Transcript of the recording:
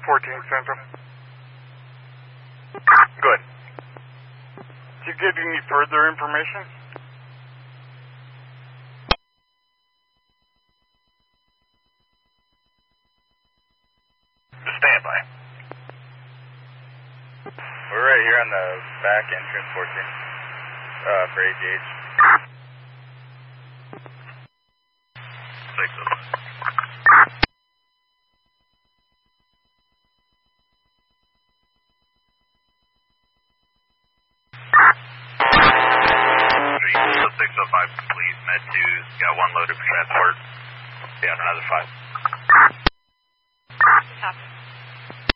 14 Central. Good. Did you get any further information? Stand by. We're right here on the back entrance 14 for AGH. 605. Complete. Med 2's got one loaded for transport. Yeah, another 5.